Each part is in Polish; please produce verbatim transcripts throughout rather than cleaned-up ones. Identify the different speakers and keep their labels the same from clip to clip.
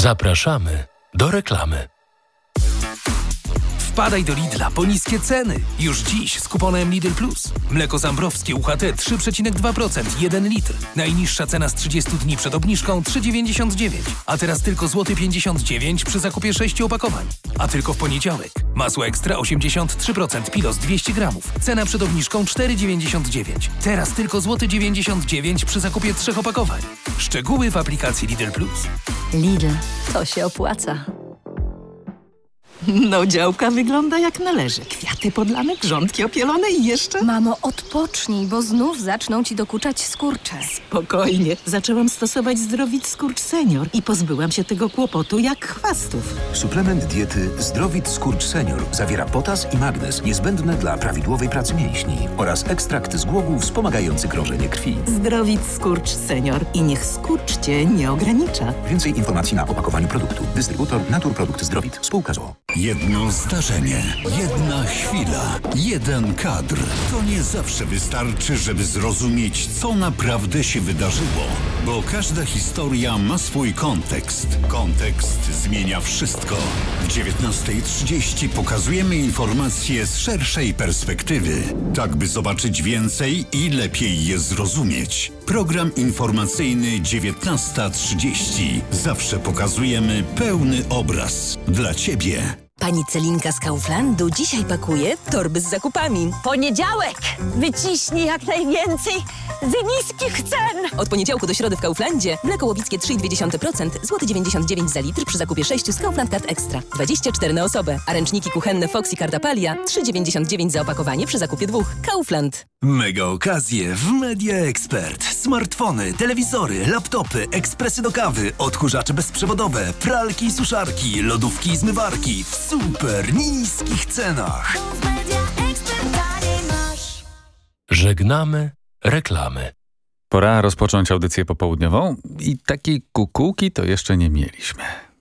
Speaker 1: Zapraszamy do reklamy.
Speaker 2: Wpadaj do Lidla po niskie ceny. Już dziś z kuponem Lidl Plus. Mleko zambrowskie U H T trzy przecinek dwa procent, jeden litr. Najniższa cena z trzydziestu dni przed obniżką trzy dziewięćdziesiąt dziewięć. A teraz tylko złoty pięćdziesiąt dziewięć przy zakupie sześciu opakowań. A tylko w poniedziałek. Masło ekstra osiemdziesiąt trzy procent Pilos dwieście gramów. Cena przed obniżką cztery dziewięćdziesiąt dziewięć. Teraz tylko złoty dziewięćdziesiąt dziewięć przy zakupie trzech opakowań. Szczegóły w aplikacji Lidl Plus.
Speaker 3: Lidl, to się opłaca.
Speaker 4: No, działka wygląda jak należy. Kwiaty podlane, grządki opielone i jeszcze...
Speaker 3: Mamo, odpocznij, bo znów zaczną ci dokuczać skurcze.
Speaker 4: Spokojnie. Zaczęłam stosować Zdrowit Skurcz Senior i pozbyłam się tego kłopotu jak chwastów.
Speaker 5: Suplement diety Zdrowit Skurcz Senior zawiera potas i magnez niezbędne dla prawidłowej pracy mięśni oraz ekstrakt z głogów wspomagający krążenie krwi.
Speaker 4: Zdrowit Skurcz Senior i niech skurcz cię nie ogranicza.
Speaker 5: Więcej informacji na opakowaniu produktu. Dystrybutor Naturprodukt Zdrowit. Spółka z o o.
Speaker 6: Jedno zdarzenie, jedna chwila, jeden kadr. To nie zawsze wystarczy, żeby zrozumieć, co naprawdę się wydarzyło. Bo każda historia ma swój kontekst. Kontekst zmienia wszystko. W dziewiętnastej trzydzieści pokazujemy informacje z szerszej perspektywy. Tak, by zobaczyć więcej i lepiej je zrozumieć. Program informacyjny dziewiętnasta trzydzieści. Zawsze pokazujemy pełny obraz. Dla Ciebie.
Speaker 7: Pani Celinka z Kauflandu dzisiaj pakuje torby z zakupami.
Speaker 8: Poniedziałek! Wyciśnij jak najwięcej z niskich cen!
Speaker 7: Od poniedziałku do środy w Kauflandzie mleko łowickie trzy przecinek dwa procent, złoty dziewięćdziesiąt dziewięć za litr przy zakupie sześciu z Kaufland Card Extra. dwadzieścia cztery na osobę. A ręczniki kuchenne Foxy Cartapalia trzy dziewięćdziesiąt dziewięć za opakowanie przy zakupie dwóch. Kaufland.
Speaker 2: Mega okazje w Media Expert. Smartfony, telewizory, laptopy, ekspresy do kawy, odkurzacze bezprzewodowe, pralki i suszarki, lodówki i zmywarki w super niskich cenach.
Speaker 1: Żegnamy reklamy.
Speaker 9: Pora rozpocząć audycję popołudniową i takiej kukułki to jeszcze nie mieliśmy.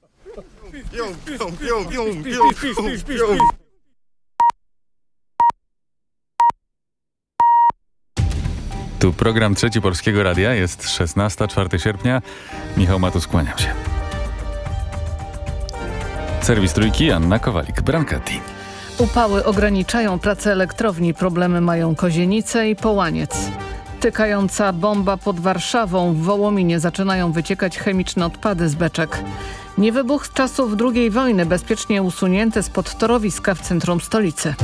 Speaker 9: Tu program Trzeci Polskiego Radia, jest szesnasta, czwartego sierpnia. Michał Matus, kłaniam się. Serwis Trójki, Anna Kowalik-Brancati.
Speaker 10: Upały ograniczają pracę elektrowni, problemy mają Kozienice i Połaniec. Tykająca bomba pod Warszawą, w Wołominie zaczynają wyciekać chemiczne odpady z beczek. Niewybuch z czasów drugiej wojny, bezpiecznie usunięty spod torowiska w centrum stolicy.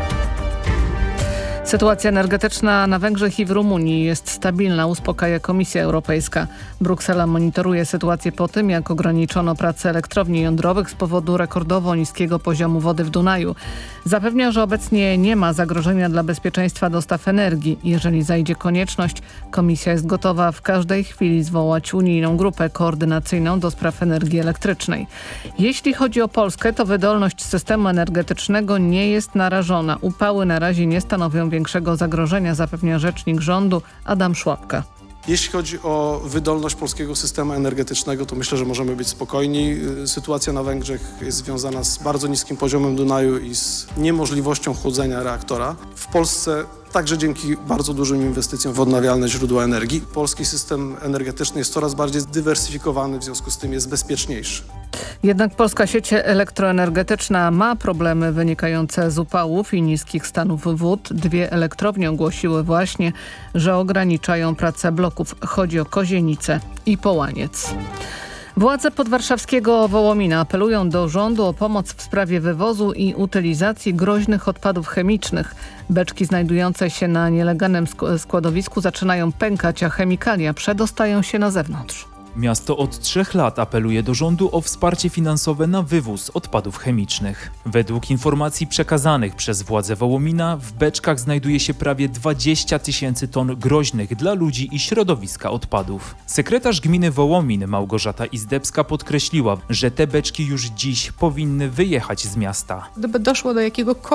Speaker 10: Sytuacja energetyczna na Węgrzech i w Rumunii jest stabilna, uspokaja Komisja Europejska. Bruksela monitoruje sytuację po tym, jak ograniczono pracę elektrowni jądrowych z powodu rekordowo niskiego poziomu wody w Dunaju. Zapewnia, że obecnie nie ma zagrożenia dla bezpieczeństwa dostaw energii. Jeżeli zajdzie konieczność, Komisja jest gotowa w każdej chwili zwołać unijną grupę koordynacyjną do spraw energii elektrycznej. Jeśli chodzi o Polskę, to wydolność systemu energetycznego nie jest narażona. Upały na razie nie stanowią większego zagrożenia, zapewnia rzecznik rządu Adam Szłapka.
Speaker 11: Jeśli chodzi o wydolność polskiego systemu energetycznego, to myślę, że możemy być spokojni. Sytuacja na Węgrzech jest związana z bardzo niskim poziomem Dunaju i z niemożliwością chłodzenia reaktora. W Polsce także dzięki bardzo dużym inwestycjom w odnawialne źródła energii. Polski system energetyczny jest coraz bardziej zdywersyfikowany, w związku z tym jest bezpieczniejszy.
Speaker 10: Jednak polska sieć elektroenergetyczna ma problemy wynikające z upałów i niskich stanów wód. Dwie elektrownie ogłosiły właśnie, że ograniczają pracę bloków. Chodzi o Kozienice i Połaniec. Władze podwarszawskiego Wołomina apelują do rządu o pomoc w sprawie wywozu i utylizacji groźnych odpadów chemicznych. Beczki znajdujące się na nielegalnym składowisku zaczynają pękać, a chemikalia przedostają się na zewnątrz.
Speaker 12: Miasto od trzech lat apeluje do rządu o wsparcie finansowe na wywóz odpadów chemicznych. Według informacji przekazanych przez władze Wołomina w beczkach znajduje się prawie dwadzieścia tysięcy ton groźnych dla ludzi i środowiska odpadów. Sekretarz gminy Wołomin Małgorzata Izdebska podkreśliła, że te beczki już dziś powinny wyjechać z miasta.
Speaker 13: Gdyby doszło do jakiegokolwiek